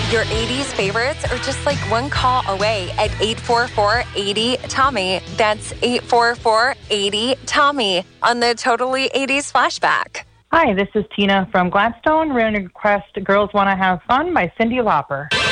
Your 80s favorites are just like one call away at 844-80-TOMMY. That's 844-80-TOMMY on the Totally 80s Flashback. Hi, this is Tina from Gladstone. We're going to request Girls Wanna Have Fun by Cyndi Lauper.